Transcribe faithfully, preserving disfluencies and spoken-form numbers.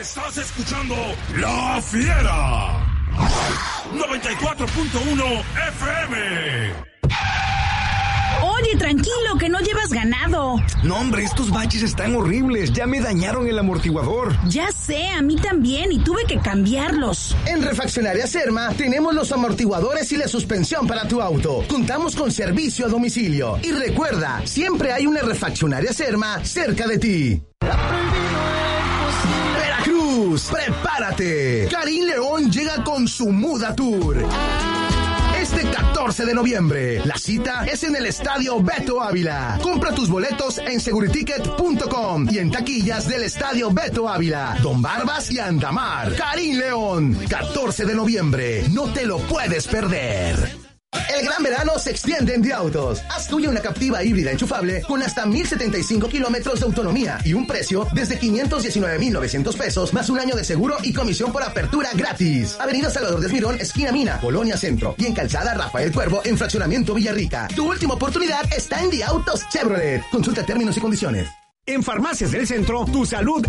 Estás escuchando La Fiera. noventa y cuatro punto uno F M. Oye, tranquilo, que no llevas ganado. No, hombre, estos baches están horribles. Ya me dañaron el amortiguador. Ya sé, a mí también, y tuve que cambiarlos. En Refaccionaria Serma tenemos los amortiguadores y la suspensión para tu auto. Contamos con servicio a domicilio. Y recuerda, siempre hay una Refaccionaria Serma cerca de ti. Veracruz, prepárate. Karim León llega con su Muda Tour. Este catorce de noviembre, la cita es en el Estadio Beto Ávila. Compra tus boletos en seguriticket punto com y en taquillas del Estadio Beto Ávila, Don Barbas y Andamar. Karim León, catorce de noviembre, no te lo puedes perder. El gran verano se extiende en Diautos. Haz tuya una Captiva híbrida enchufable con hasta mil setenta y cinco kilómetros de autonomía y un precio desde quinientos diecinueve mil novecientos pesos más un año de seguro y comisión por apertura gratis. Avenida Salvador de Esmirón, esquina Mina, Colonia Centro, y en Calzada Rafael Cuervo en Fraccionamiento Villarrica. Tu última oportunidad está en Diautos Chevrolet. Consulta términos y condiciones. En Farmacias del Centro, tu salud